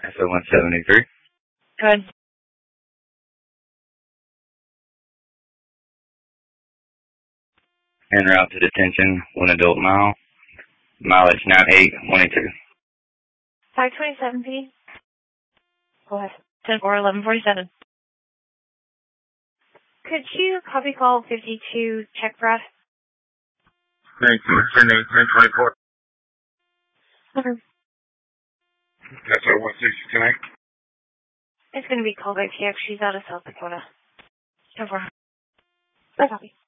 SO 173. Good. En route to detention, 1 adult mile. Mileage 9822. 527 P. Go ahead. 10 or 1147. Could you copy call 52 check breath? 1024. Okay. That's our 160 tonight. It's going to be called by PX. She's out of South Dakota. 10-4. Copy.